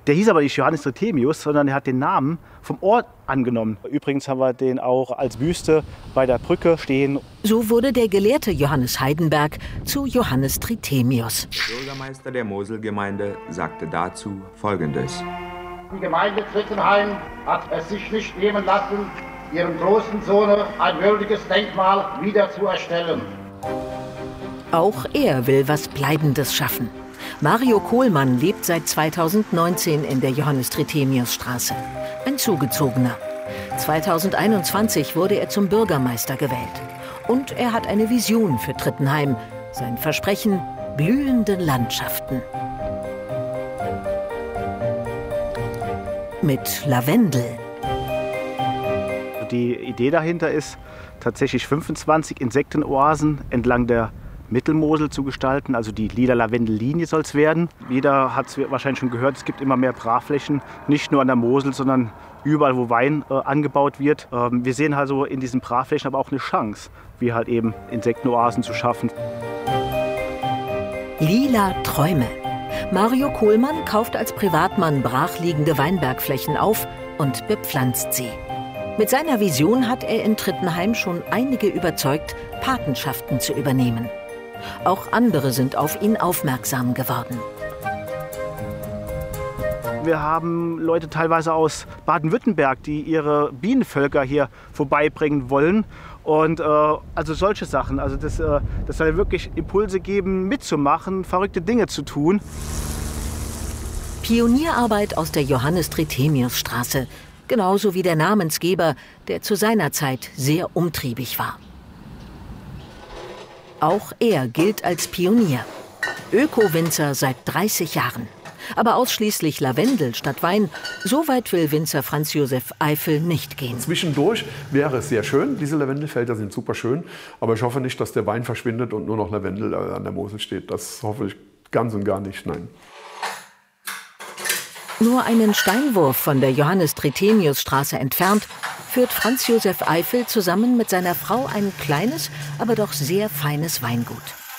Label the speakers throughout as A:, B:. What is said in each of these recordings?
A: Der hieß aber nicht Johannes Trithemius, sondern er hat den Namen vom Ort angenommen. Übrigens haben wir den auch als Büste bei der Brücke stehen.
B: So wurde der Gelehrte Johannes Heidenberg zu Johannes Trithemius.
C: Der Bürgermeister der Moselgemeinde sagte dazu Folgendes.
D: Die Gemeinde Trittenheim hat es sich nicht nehmen lassen, ihrem großen Sohne ein würdiges Denkmal wiederzuerstellen.
B: Auch er will was Bleibendes schaffen. Mario Kohlmann lebt seit 2019 in der Johannes-Trithemius-Straße. Ein Zugezogener. 2021 wurde er zum Bürgermeister gewählt. Und er hat eine Vision für Trittenheim. Sein Versprechen: blühende Landschaften. Mit Lavendel.
A: Die Idee dahinter ist, tatsächlich 25 Insektenoasen entlang der Mittelmosel zu gestalten. Also die lila Lavendellinie soll es werden. Jeder hat es wahrscheinlich schon gehört, es gibt immer mehr Brachflächen, nicht nur an der Mosel, sondern überall, wo Wein angebaut wird. Wir sehen also in diesen Brachflächen aber auch eine Chance, wie halt eben Insektenoasen zu schaffen.
B: Lila Träume. Mario Kohlmann kauft als Privatmann brachliegende Weinbergflächen auf und bepflanzt sie. Mit seiner Vision hat er in Trittenheim schon einige überzeugt, Patenschaften zu übernehmen. Auch andere sind auf ihn aufmerksam geworden.
A: Wir haben Leute teilweise aus Baden-Württemberg, die ihre Bienenvölker hier vorbeibringen wollen. Und also solche Sachen. Also das soll wirklich Impulse geben, mitzumachen, verrückte Dinge zu tun.
B: Pionierarbeit aus der Johannes-Trithemius-Straße. Genauso wie der Namensgeber, der zu seiner Zeit sehr umtriebig war. Auch er gilt als Pionier. Öko-Winzer seit 30 Jahren. Aber ausschließlich Lavendel statt Wein, so weit will Winzer Franz Josef Eifel nicht gehen.
E: Zwischendurch wäre es sehr schön, diese Lavendelfelder sind super schön, aber ich hoffe nicht, dass der Wein verschwindet und nur noch Lavendel an der Mosel steht. Das hoffe ich ganz und gar nicht, nein.
B: Nur einen Steinwurf von der Johannes-Trithemius-Straße entfernt, führt Franz Josef Eifel zusammen mit seiner Frau ein kleines, aber doch sehr feines Weingut.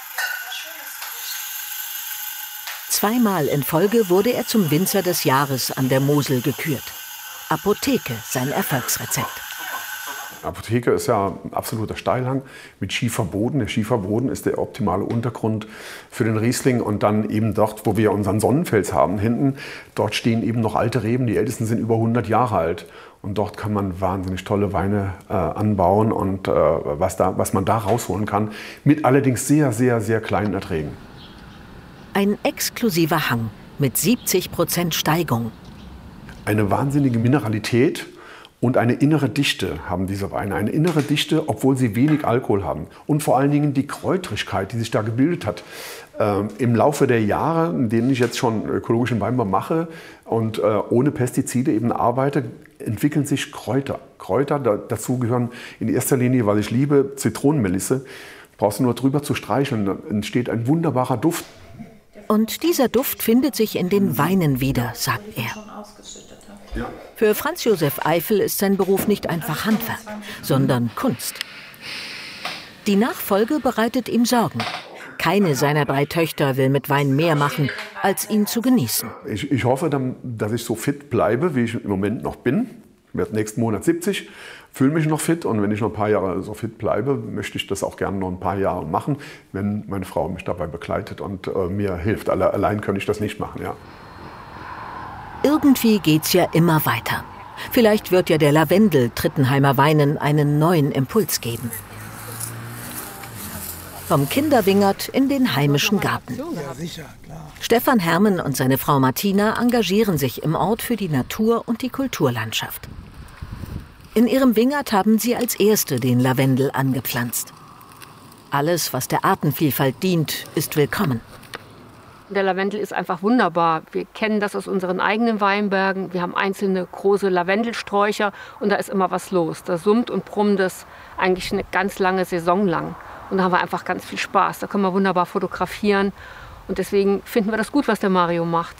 B: Zweimal in Folge wurde er zum Winzer des Jahres an der Mosel gekürt. Apotheke, sein Erfolgsrezept.
E: Apotheke ist ja ein absoluter Steilhang mit Schieferboden. Der Schieferboden ist der optimale Untergrund für den Riesling. Und dann eben dort, wo wir unseren Sonnenfels haben, hinten, dort stehen eben noch alte Reben. Die ältesten sind über 100 Jahre alt. Und dort kann man wahnsinnig tolle Weine anbauen und was man da rausholen kann, mit allerdings sehr, sehr, sehr kleinen Erträgen.
B: Ein exklusiver Hang mit 70% Steigung.
E: Eine wahnsinnige Mineralität und eine innere Dichte haben diese Weine. Eine innere Dichte, obwohl sie wenig Alkohol haben. Und vor allen Dingen die Kräutrigkeit, die sich da gebildet hat. Im Laufe der Jahre, in denen ich jetzt schon ökologischen Weinbau mache und ohne Pestizide eben arbeite, entwickeln sich Kräuter. Kräuter, dazu gehören in erster Linie, weil ich liebe, Zitronenmelisse. Brauchst du nur drüber zu streicheln, dann entsteht ein wunderbarer Duft.
B: Und dieser Duft findet sich in den Weinen wieder, sagt er. Für Franz Josef Eifel ist sein Beruf nicht einfach Handwerk, sondern Kunst. Die Nachfolge bereitet ihm Sorgen. Keine seiner 3 Töchter will mit Wein mehr machen, als ihn zu genießen.
E: Ich hoffe, dass ich so fit bleibe, wie ich im Moment noch bin. Ich werde nächsten Monat 70, fühle mich noch fit. Und wenn ich noch ein paar Jahre so fit bleibe, möchte ich das auch gerne noch ein paar Jahre machen, wenn meine Frau mich dabei begleitet und mir hilft. Allein könnte ich das nicht machen, ja.
B: Irgendwie geht's ja immer weiter. Vielleicht wird ja der Lavendel Trittenheimer Weinen einen neuen Impuls geben. Vom Kinderwingert in den heimischen Garten. Stefan Herrmann und seine Frau Martina engagieren sich im Ort für die Natur und die Kulturlandschaft. In ihrem Wingert haben sie als Erste den Lavendel angepflanzt. Alles, was der Artenvielfalt dient, ist willkommen.
F: Der Lavendel ist einfach wunderbar. Wir kennen das aus unseren eigenen Weinbergen. Wir haben einzelne große Lavendelsträucher und da ist immer was los. Da summt und brummt es eigentlich eine ganz lange Saison lang. Und da haben wir einfach ganz viel Spaß. Da können wir wunderbar fotografieren. Und deswegen finden wir das gut, was der Mario macht.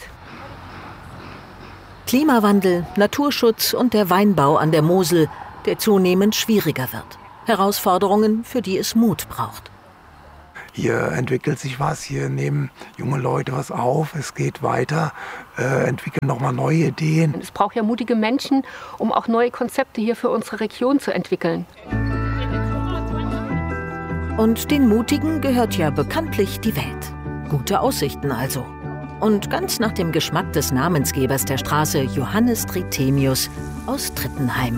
B: Klimawandel, Naturschutz und der Weinbau an der Mosel, der zunehmend schwieriger wird. Herausforderungen, für die es Mut braucht.
G: hier entwickelt sich was, hier nehmen junge Leute was auf, es geht weiter, entwickeln nochmal neue Ideen.
F: Es braucht ja mutige Menschen, um auch neue Konzepte hier für unsere Region zu entwickeln.
B: Und den Mutigen gehört ja bekanntlich die Welt. Gute Aussichten also. Und ganz nach dem Geschmack des Namensgebers der Straße, Johannes Trithemius aus Trittenheim.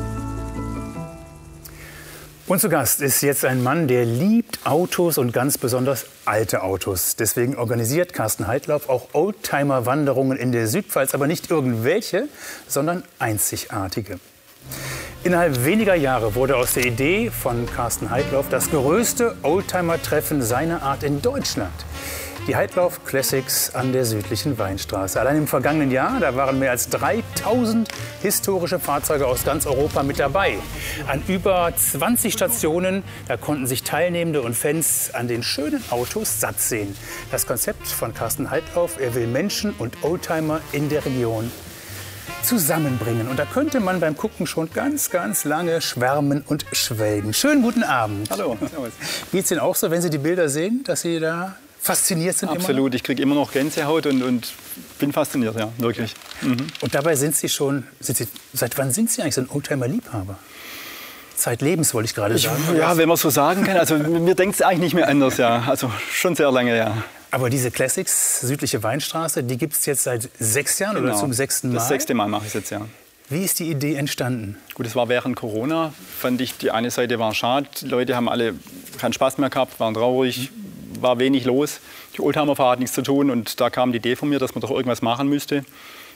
H: Und zu Gast ist jetzt ein Mann, der liebt Autos und ganz besonders alte Autos. Deswegen organisiert Carsten Heidlauf auch Oldtimer-Wanderungen in der Südpfalz, aber nicht irgendwelche, sondern einzigartige. Innerhalb weniger Jahre wurde aus der Idee von Carsten Heidlauf das größte Oldtimer-Treffen seiner Art in Deutschland. Die Heidlauf Classics an der südlichen Weinstraße. Allein im vergangenen Jahr, da waren mehr als 3000 historische Fahrzeuge aus ganz Europa mit dabei. An über 20 Stationen, da konnten sich Teilnehmende und Fans an den schönen Autos satt sehen. Das Konzept von Carsten Heidlauf, er will Menschen und Oldtimer in der Region zusammenbringen. Und da könnte man beim Gucken schon ganz, ganz lange schwärmen und schwelgen. Schönen guten Abend.
I: Hallo.
H: Geht's Ihnen auch so, wenn Sie die Bilder sehen, dass Sie da fasziniert sind?
I: Absolut,
H: immer?
I: Ich kriege immer noch Gänsehaut und bin fasziniert, ja, wirklich. Mhm.
H: Und dabei sind Sie schon, seit wann sind Sie eigentlich so ein Oldtimer-Liebhaber? Zeitlebens, wollte ich gerade sagen.
I: Ja, wenn man so sagen kann. Also mir denkt es eigentlich nicht mehr anders, ja. Also schon sehr lange, ja.
H: Aber diese Classics, südliche Weinstraße, die gibt es jetzt seit 6 Jahren oder zum 6. Mal?
I: Das 6. Mal mache ich es jetzt, ja.
H: Wie ist die Idee entstanden?
I: Gut, es war während Corona, fand ich, die eine Seite war schade. Die Leute haben alle keinen Spaß mehr gehabt, waren traurig, war wenig los. Die Oldtimer-Fahrer hatten nichts zu tun und da kam die Idee von mir, dass man doch irgendwas machen müsste.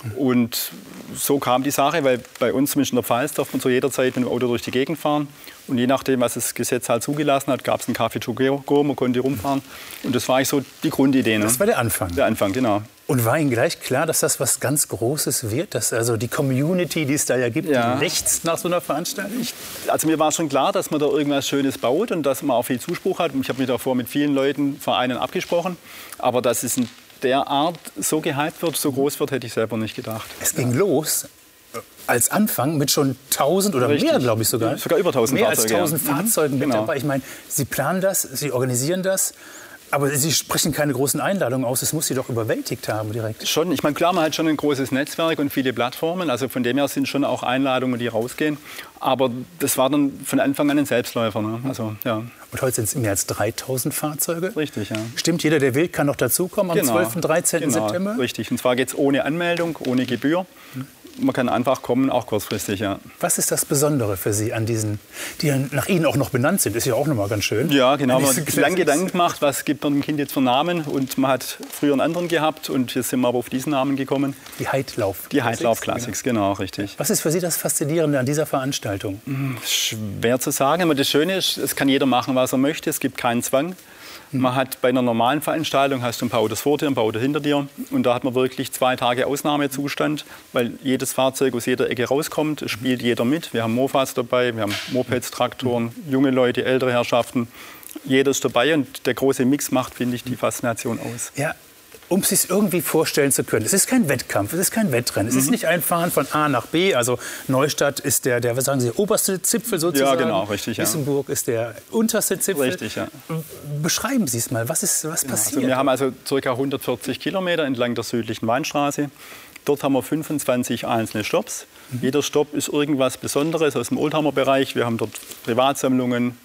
I: Und so kam die Sache, weil bei uns, zumindest in der Pfalz, darf man zu jeder Zeit mit dem Auto durch die Gegend fahren. Und je nachdem, was das Gesetz halt zugelassen hat, gab es einen Café to go, man konnte rumfahren. Und das war eigentlich so die Grundidee. Ne?
H: Das war der Anfang?
I: Der Anfang, genau.
H: Und war Ihnen gleich klar, dass das was ganz Großes wird? Dass also die Community, die es da ja gibt, lechzt nach so einer Veranstaltung?
I: Also mir war schon klar, dass man da irgendwas Schönes baut und dass man auch viel Zuspruch hat. Ich habe mich davor mit vielen Leuten, Vereinen abgesprochen. Aber dass es in der Art so gehypt wird, so groß wird, hätte ich selber nicht gedacht.
H: Es ging los als Anfang mit schon 1000 oder
I: Richtig.
H: Mehr, glaube ich sogar.
I: Sogar über 1000
H: mehr
I: Fahrzeuge.
H: Mehr als 1000 Fahrzeugen mit
I: genau.
H: dabei. Ich meine, Sie planen das, Sie organisieren das. Aber Sie sprechen keine großen Einladungen aus. Das muss Sie doch überwältigt haben direkt.
I: Schon. Ich meine, klar, man hat schon ein großes Netzwerk und viele Plattformen. Also von dem her sind schon auch Einladungen, die rausgehen. Aber das war dann von Anfang an ein Selbstläufer. Ne? Also, ja.
H: Und heute sind es mehr als 3000 Fahrzeuge.
I: Richtig, ja.
H: Stimmt, jeder, der will, kann noch dazukommen am 12. und 13. September?
I: Richtig. Und zwar geht es ohne Anmeldung, ohne Gebühr. Man kann einfach kommen, auch kurzfristig, ja.
H: Was ist das Besondere für Sie an diesen, die ja nach Ihnen auch noch benannt sind? Ist ja auch noch mal ganz schön.
I: Ja, genau. Man hat lange Gedanken gemacht, was gibt man dem Kind jetzt für Namen. Und man hat früher einen anderen gehabt und jetzt sind wir aber auf diesen Namen gekommen.
H: Die Heidlauf.
I: Die Heidlauf Classics, genau, richtig.
H: Was ist für Sie das Faszinierende an dieser Veranstaltung?
I: Schwer zu sagen. Aber das Schöne ist, es kann jeder machen, was er möchte. Es gibt keinen Zwang. Man hat bei einer normalen Veranstaltung hast du ein paar Autos vor dir, ein paar Autos hinter dir. Und da hat man wirklich 2 Tage Ausnahmezustand, weil jedes Fahrzeug aus jeder Ecke rauskommt. Es spielt jeder mit. Wir haben Mofas dabei, wir haben Mopeds, Traktoren, junge Leute, ältere Herrschaften. Jeder ist dabei und der große Mix macht, finde ich, die Faszination aus.
H: Ja. Um es sich irgendwie vorstellen zu können. Es ist kein Wettkampf, es ist kein Wettrennen. Es ist nicht ein Fahren von A nach B. Also Neustadt ist der was sagen Sie, oberste Zipfel sozusagen.
I: Ja, genau, richtig. Ja.
H: Wissemburg ist der unterste Zipfel.
I: Richtig, ja.
H: Beschreiben Sie es mal, was passiert?
I: Also wir haben also ca. 140 Kilometer entlang der südlichen Weinstraße. Dort haben wir 25 einzelne Stops. Jeder Stopp ist irgendwas Besonderes aus dem Oldtimer-Bereich. Wir haben dort Privatsammlungen,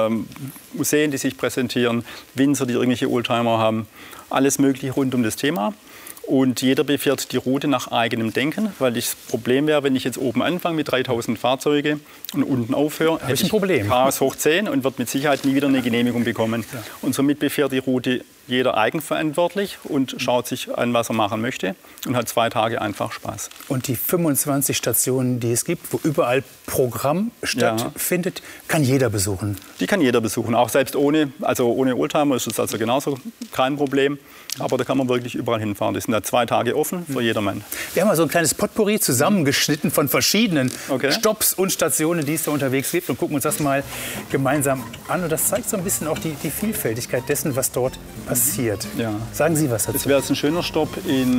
I: Museen, die sich präsentieren, Winzer, die irgendwelche Oldtimer haben. Alles Mögliche rund um das Thema. Und jeder befährt die Route nach eigenem Denken, weil das Problem wäre, wenn ich jetzt oben anfange mit 3000 Fahrzeuge und unten aufhöre,
H: hätte ich ein Problem.
I: Chaos hoch 10 und wird mit Sicherheit nie wieder eine Genehmigung bekommen. Ja. Und somit befährt die Route jeder eigenverantwortlich und schaut sich an, was er machen möchte und hat 2 Tage einfach Spaß.
H: Und die 25 Stationen, die es gibt, wo überall Programm stattfindet, kann jeder besuchen?
I: Die kann jeder besuchen, auch selbst ohne Oldtimer ist es also genauso kein Problem. Aber da kann man wirklich überall hinfahren. Das sind da 2 Tage offen für jedermann.
H: Wir haben mal so ein kleines Potpourri zusammengeschnitten von verschiedenen Stops und Stationen, die es da unterwegs gibt. Und gucken uns das mal gemeinsam an. Und das zeigt so ein bisschen auch die Vielfältigkeit dessen, was dort passiert.
I: Ja.
H: Sagen Sie was dazu.
I: Das wäre jetzt ein schöner Stopp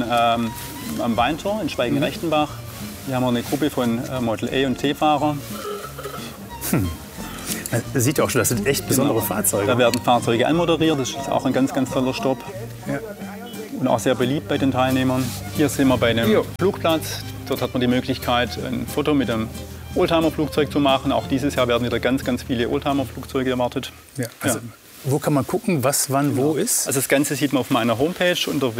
I: am Weintor in Schweigen-Rechtenbach. Hier haben wir eine Gruppe von Model A und T-Fahrer.
H: Das sieht auch schon, das sind echt besondere Fahrzeuge.
I: Da werden Fahrzeuge anmoderiert, das ist auch ein ganz, ganz toller Stopp.
H: Ja.
I: Und auch sehr beliebt bei den Teilnehmern. Hier sind wir bei einem Flugplatz. Dort hat man die Möglichkeit, ein Foto mit einem Oldtimer-Flugzeug zu machen. Auch dieses Jahr werden wieder ganz, ganz viele Oldtimer-Flugzeuge erwartet.
H: Ja, also wo kann man gucken, was wann wo ist?
I: Also das Ganze sieht man auf meiner Homepage unter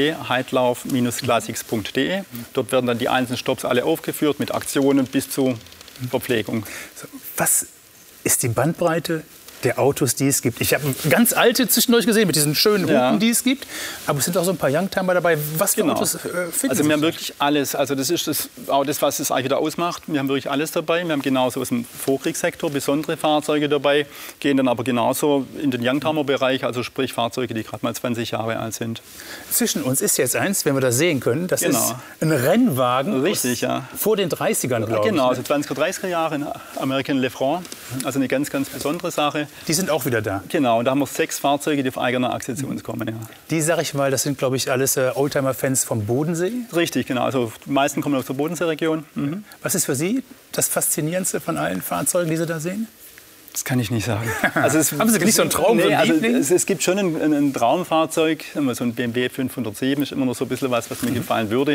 I: www.heidlauf-classics.de. Dort werden dann die einzelnen Stopps alle aufgeführt mit Aktionen bis zu Verpflegung.
H: Was ist die Bandbreite der Autos, die es gibt? Ich habe ganz alte zwischendurch gesehen mit diesen schönen Hupen, die es gibt. Aber es sind auch so ein paar Youngtimer dabei. Was für Autos finden
I: Also wir haben wirklich alles. Also das ist auch das, was es eigentlich wieder ausmacht. Wir haben wirklich alles dabei. Wir haben genauso aus dem Vorkriegssektor besondere Fahrzeuge dabei, gehen dann aber genauso in den Youngtimer-Bereich, also sprich Fahrzeuge, die gerade mal 20 Jahre alt sind.
H: Zwischen uns ist jetzt eins, wenn wir das sehen können, das ist ein Rennwagen vor den 30ern, glaube ich.
I: Genau, also 20er, 30er Jahre in American LeFranc. Also eine ganz, ganz besondere Sache.
H: Die sind auch wieder da?
I: Genau, und da haben wir 6 Fahrzeuge, die auf eigener Achse zu uns kommen. Ja.
H: Die, sage ich mal, das sind, glaube ich, alles Oldtimer-Fans vom Bodensee?
I: Richtig, genau. Also die meisten kommen aus der Bodenseeregion. Mhm.
H: Was ist für Sie das Faszinierendste von allen Fahrzeugen, die Sie da sehen?
I: Das kann ich nicht sagen. Also
H: haben Sie nicht so einen Traum?
I: Nee, also es gibt schon ein Traumfahrzeug. So ein BMW 507 ist immer noch so ein bisschen was mir gefallen würde.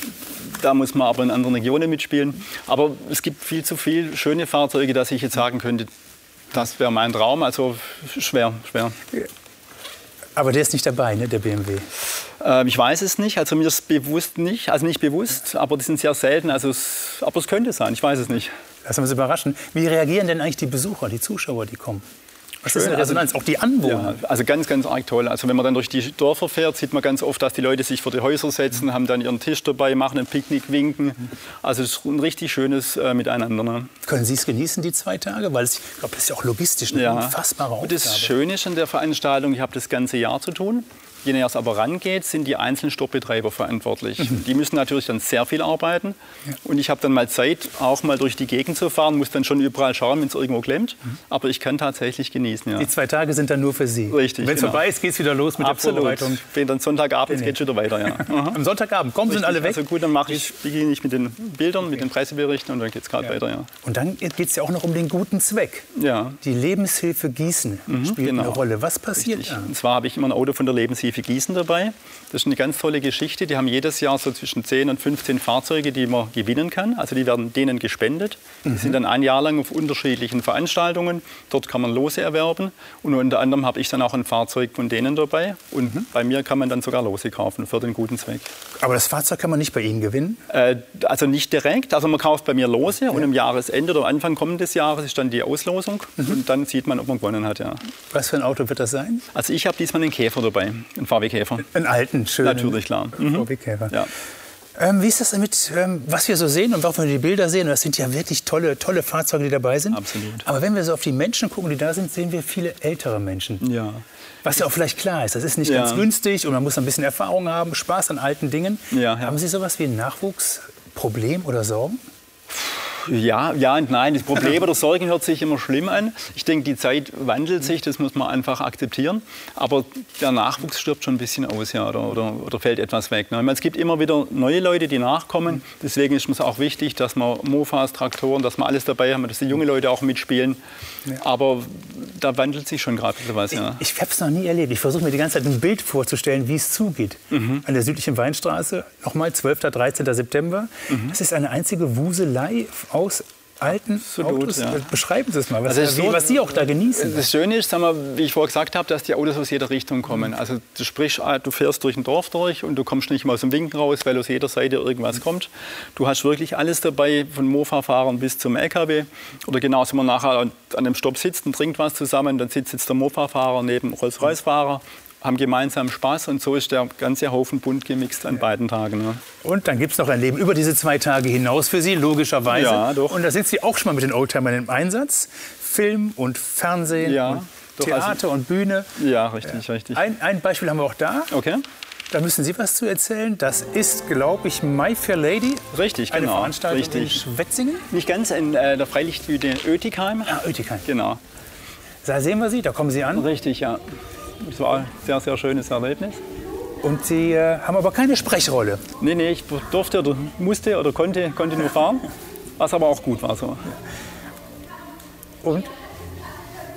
I: Da muss man aber in anderen Regionen mitspielen. Aber es gibt viel zu viele schöne Fahrzeuge, dass ich jetzt sagen könnte, das wäre mein Traum. Also schwer.
H: Aber der ist nicht dabei, ne, der BMW?
I: Ich weiß es nicht. Also mir ist bewusst nicht. Also nicht bewusst, aber die sind sehr selten. Aber es könnte sein. Ich weiß es nicht.
H: Lassen wir uns überraschen. Wie reagieren denn eigentlich die Besucher, die Zuschauer, die kommen? Was ist die Resonanz? Auch die Anwohner?
I: Ja, also ganz, ganz arg toll. Also wenn man dann durch die Dörfer fährt, sieht man ganz oft, dass die Leute sich vor die Häuser setzen, haben dann ihren Tisch dabei, machen ein Picknick, winken. Also es ist ein richtig schönes Miteinander. Ne?
H: Können Sie es genießen, die 2 Tage? Weil ich glaube, das ist ja auch logistisch eine unfassbare Aufgabe.
I: Und das Schöne ist an der Veranstaltung, ich habe das ganze Jahr zu tun. Je näher es aber rangeht, sind die einzelnen Stoppbetreiber verantwortlich. Die müssen natürlich dann sehr viel arbeiten. Ja. Und ich habe dann mal Zeit, auch mal durch die Gegend zu fahren, muss dann schon überall schauen, wenn es irgendwo klemmt. Aber ich kann tatsächlich genießen. Ja.
H: Die 2 Tage sind dann nur für Sie?
I: Richtig,
H: wenn es vorbei ist, geht es wieder los mit der Vorbereitung?
I: Wenn dann Sonntagabend geht es wieder weiter. Ja.
H: Am Sonntagabend kommen sind alle weg?
I: Also gut, dann beginne ich mit den Bildern, mit den Presseberichten und dann geht es gerade weiter. Ja.
H: Und dann geht es ja auch noch um den guten Zweck.
I: Ja.
H: Die Lebenshilfe Gießen spielt eine Rolle. Was passiert da?
I: Und zwar habe ich immer ein Auto von der Lebenshilfe Gießen dabei. Das ist eine ganz tolle Geschichte. Die haben jedes Jahr so zwischen 10 und 15 Fahrzeuge, die man gewinnen kann. Also die werden denen gespendet. Die sind dann ein Jahr lang auf unterschiedlichen Veranstaltungen. Dort kann man Lose erwerben. Und unter anderem habe ich dann auch ein Fahrzeug von denen dabei. Und bei mir kann man dann sogar Lose kaufen für den guten Zweck.
H: Aber das Fahrzeug kann man nicht bei Ihnen gewinnen?
I: Also nicht direkt. Also man kauft bei mir Lose und am Jahresende oder Anfang kommenden Jahres ist dann die Auslosung. Und dann sieht man, ob man gewonnen hat. Ja.
H: Was für ein Auto wird das sein?
I: Also ich habe diesmal einen Käfer dabei, einen VW-Käfer.
H: Einen alten, schönen
I: Natürlich, klar.
H: VW-Käfer.
I: Ja.
H: Wie ist das mit, was wir so sehen und auch wenn wir die Bilder sehen, das sind ja wirklich tolle Fahrzeuge, die dabei sind.
I: Absolut.
H: Aber wenn wir so auf die Menschen gucken, die da sind, sehen wir viele ältere Menschen.
I: Ja.
H: Was ja auch vielleicht klar ist, das ist nicht ganz günstig und man muss ein bisschen Erfahrung haben, Spaß an alten Dingen.
I: Ja.
H: Haben Sie sowas wie ein Nachwuchsproblem oder Sorgen?
I: Ja und nein. Das Problem oder Sorgen hört sich immer schlimm an. Ich denke, die Zeit wandelt sich, das muss man einfach akzeptieren. Aber der Nachwuchs stirbt schon ein bisschen aus, ja, oder fällt etwas weg. Ne? Ich meine, es gibt immer wieder neue Leute, die nachkommen. Deswegen ist es auch wichtig, dass man Mofas, Traktoren, dass wir alles dabei haben, dass die junge Leute auch mitspielen. Ja. Aber da wandelt sich schon gerade etwas. Ja.
H: Ich habe es noch nie erlebt. Ich versuche mir die ganze Zeit ein Bild vorzustellen, wie es zugeht. An der südlichen Weinstraße, nochmal 12. 13. September. Das ist eine einzige Wuselei aus alten Autos. Ja. Beschreiben Sie es mal, was Sie auch da genießen.
I: Das Schöne ist, wie ich vorher gesagt habe, dass die Autos aus jeder Richtung kommen. Also du fährst durch ein Dorf durch und du kommst nicht mal aus dem Winkel raus, weil aus jeder Seite irgendwas kommt. Du hast wirklich alles dabei, von Mofa-Fahrern bis zum LKW. Oder genauso, wenn man nachher an einem Stopp sitzt und trinkt was zusammen, dann sitzt jetzt der Mofa-Fahrer neben Rolls-Royce-Fahrer, haben gemeinsam Spaß und so ist der ganze Haufen bunt gemixt an beiden Tagen. Ne?
H: Und dann gibt es noch ein Leben über diese 2 Tage hinaus für Sie, logischerweise.
I: Ja, doch.
H: Und da sind Sie auch schon mal mit den Oldtimern im Einsatz. Film und Fernsehen und Theater und Bühne.
I: Ja, richtig.
H: Ein Beispiel haben wir auch da.
I: Okay.
H: Da müssen Sie was zu erzählen. Das ist, glaube ich, My Fair Lady.
I: Richtig,
H: eine
I: genau.
H: Veranstaltung in Schwetzingen.
I: Nicht ganz, in der Freilichtbühne Oetikheim.
H: Ah, Oetikheim.
I: Genau.
H: Da sehen wir Sie, da kommen Sie an.
I: Richtig, ja. Das war ein sehr, sehr schönes Erlebnis.
H: Und Sie haben aber keine Sprechrolle?
I: Nee, ich durfte oder musste oder konnte nur fahren, was aber auch gut war so.
H: Und?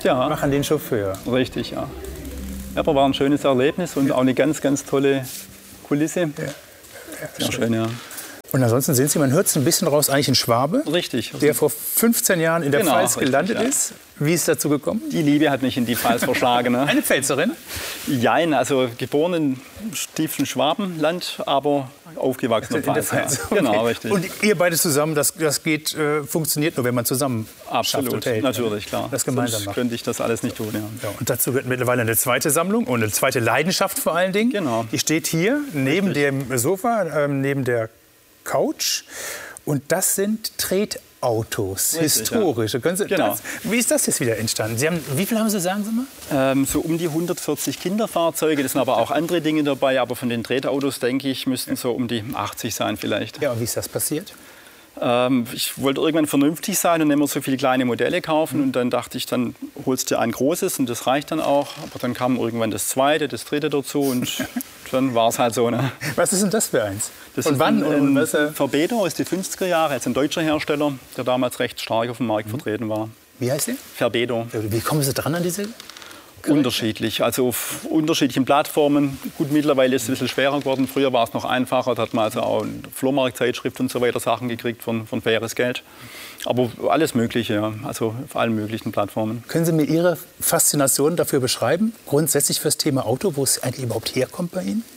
H: machen den Chauffeur.
I: Richtig, ja. Aber war ein schönes Erlebnis und auch eine ganz, ganz tolle Kulisse. Sehr schön, ja.
H: Und ansonsten sind Sie, man hört es ein bisschen raus, eigentlich ein Schwabe.
I: Richtig.
H: Der vor 15 Jahren in der Pfalz gelandet ist. Wie ist es dazu gekommen?
I: Die Liebe hat mich in die Pfalz verschlagen. Ne?
H: Eine Pfälzerin?
I: Jein, also geboren im tiefsten Schwabenland, aber aufgewachsen in der Pfalz.
H: Okay.
I: Genau, richtig.
H: Und ihr beide zusammen, das geht, funktioniert nur, wenn man zusammen
I: Absolut,
H: schafft und hält.
I: Natürlich, klar.
H: Das gemeinsam
I: Sonst
H: macht.
I: könnte ich das alles nicht tun, ja.
H: Ja, und dazu gehört mittlerweile eine zweite Sammlung und eine zweite Leidenschaft vor allen Dingen.
I: Genau.
H: Die steht hier neben dem Sofa, neben der Couch. Und das sind Tretautos, historische.
I: Ja.
H: Wie ist das jetzt wieder entstanden? Wie viel haben Sie, sagen Sie mal?
I: So um die 140 Kinderfahrzeuge. Das sind aber auch andere Dinge dabei. Aber von den Tretautos, denke ich, müssten so um die 80 sein vielleicht.
H: Ja, und wie ist das passiert?
I: Ich wollte irgendwann vernünftig sein und immer so viele kleine Modelle kaufen. Und dann dachte ich, dann holst du ein großes und das reicht dann auch. Aber dann kam irgendwann das zweite, das dritte dazu und dann war es halt so. Ne?
H: Was ist denn das für eins?
I: Das
H: und
I: ist
H: wann?
I: ein Verbedo aus den 50er Jahren, jetzt ein deutscher Hersteller, der damals recht stark auf dem Markt vertreten war.
H: Wie heißt der?
I: Verbedo.
H: Wie kommen Sie dran an diese?
I: Unterschiedlich, also auf unterschiedlichen Plattformen. Gut, mittlerweile ist es ein bisschen schwerer geworden. Früher war es noch einfacher, da hat man also auch eine Flohmarktzeitschrift und so weiter Sachen gekriegt von faires Geld. Aber alles Mögliche, ja. Also auf allen möglichen Plattformen.
H: Können Sie mir Ihre Faszination dafür beschreiben, grundsätzlich für das Thema Auto, wo es eigentlich überhaupt herkommt bei Ihnen?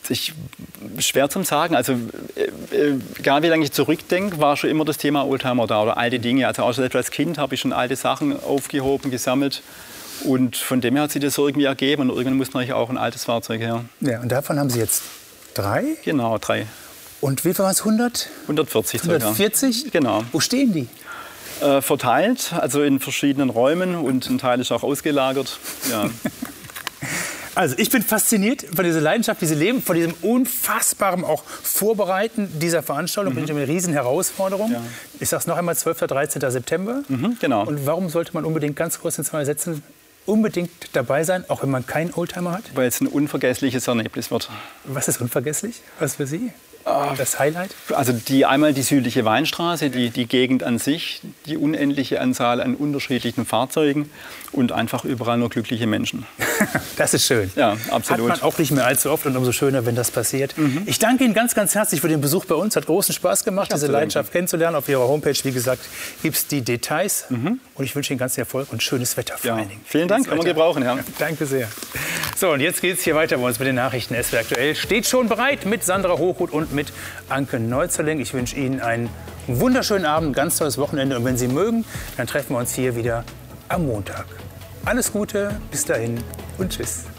I: Schwer zum sagen. Also egal wie lange ich zurückdenke, war schon immer das Thema Oldtimer da oder alte Dinge. Also auch selbst als Kind habe ich schon alte Sachen aufgehoben, gesammelt. Und von dem her hat sich das irgendwie ergeben. Und irgendwann muss natürlich auch ein altes Fahrzeug her.
H: Ja, und davon haben Sie jetzt 3?
I: Genau, 3.
H: Und wie viel waren es? 100?
I: 140 circa.
H: 140?
I: Genau.
H: Wo stehen die?
I: Verteilt, also in verschiedenen Räumen. Und ein Teil ist auch ausgelagert. Ja.
H: Also ich bin fasziniert von dieser Leidenschaft, die Sie leben, von diesem unfassbaren auch Vorbereiten dieser Veranstaltung. Bin ich eine riesen Herausforderung. Ja. Ich sage es noch einmal, 12. 13. September.
I: Genau.
H: Und warum sollte man unbedingt, ganz kurz in 2 Sätzen, unbedingt dabei sein, auch wenn man keinen Oldtimer hat?
I: Weil es ein unvergessliches Erlebnis wird.
H: Was ist unvergesslich? Was für Sie? Das Highlight?
I: Also einmal die südliche Weinstraße, die Gegend an sich, die unendliche Anzahl an unterschiedlichen Fahrzeugen und einfach überall nur glückliche Menschen.
H: Das ist schön.
I: Ja, absolut.
H: Hat man auch nicht mehr allzu oft und umso schöner, wenn das passiert. Ich danke Ihnen ganz, ganz herzlich für den Besuch bei uns. Hat großen Spaß gemacht, diese Leidenschaft kennenzulernen. Auf Ihrer Homepage, wie gesagt, gibt es die Details. Und ich wünsche Ihnen ganz viel Erfolg und schönes Wetter vor allen Dingen.
I: Vielen Dank, kann man gebrauchen. Ja.
H: Danke sehr. So, und jetzt geht es hier weiter bei uns mit den Nachrichten. SWR aktuell steht schon bereit mit Sandra Hochhuth und mit Anke Neuzerling. Ich wünsche Ihnen einen wunderschönen Abend, ein ganz tolles Wochenende. Und wenn Sie mögen, dann treffen wir uns hier wieder am Montag. Alles Gute, bis dahin und tschüss.